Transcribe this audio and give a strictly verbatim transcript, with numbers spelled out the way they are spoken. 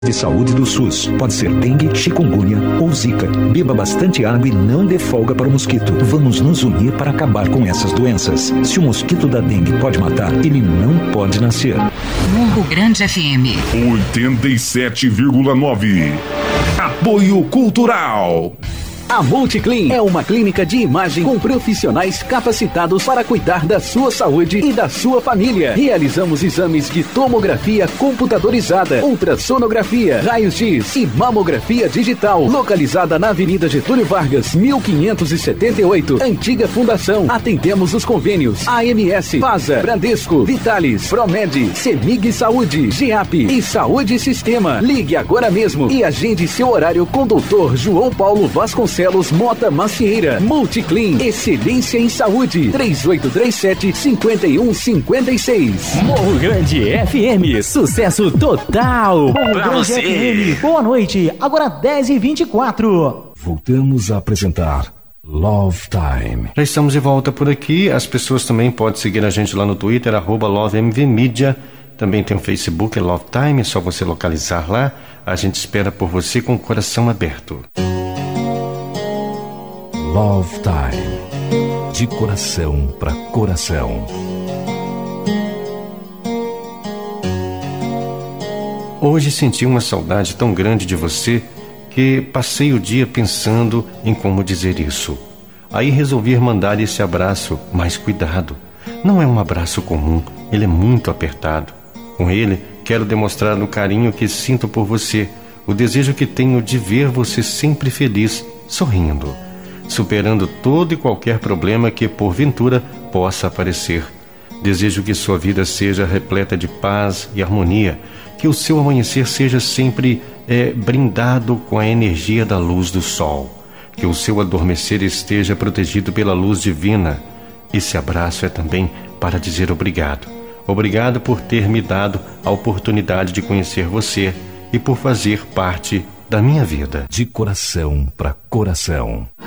de saúde do SUS. Pode ser dengue, chikungunya ou zika. Beba bastante água e não dê folga para o mosquito. Vamos nos unir para acabar com essas doenças. Se o mosquito da dengue pode matar, ele não pode nascer. Morro Grande F M oitenta e sete vírgula nove. Apoio Cultural. A Multiclean é uma clínica de imagem com profissionais capacitados para cuidar da sua saúde e da sua família. Realizamos exames de tomografia computadorizada, ultrassonografia, raios-x e mamografia digital. Localizada na Avenida Getúlio Vargas, mil quinhentos e setenta e oito, Antiga Fundação. Atendemos os convênios A M S, Fasa, Bradesco, Vitalis, Promed, Semig Saúde, GEAP e Saúde Sistema. Ligue agora mesmo e agende seu horário com doutor João Paulo Vasconcelos Mota Macieira. Multiclean, excelência em saúde. três oito três sete, cinco um cinco seis. Morro Grande F M, sucesso total. Morro Pra Grande você. F M, boa noite, agora dez e vinte e quatro. Voltamos a apresentar Love Time. Já estamos de volta por aqui. As pessoas também podem seguir a gente lá no Twitter, arroba LoveMVMedia. Também tem o Facebook, é Love Time, é só você localizar lá. A gente espera por você com o coração aberto. Love Time. De coração para coração. Hoje senti uma saudade tão grande de você que passei o dia pensando em como dizer isso. Aí resolvi mandar esse abraço, mas cuidado. Não é um abraço comum, ele é muito apertado. Com ele, quero demonstrar o carinho que sinto por você, o desejo que tenho de ver você sempre feliz, sorrindo, superando todo e qualquer problema que porventura possa aparecer. Desejo que sua vida seja repleta de paz e harmonia, que o seu amanhecer seja sempre é, brindado com a energia da luz do sol, que o seu adormecer esteja protegido pela luz divina. Esse abraço é também para dizer obrigado. Obrigado por ter me dado a oportunidade de conhecer você e por fazer parte da minha vida. De coração para coração.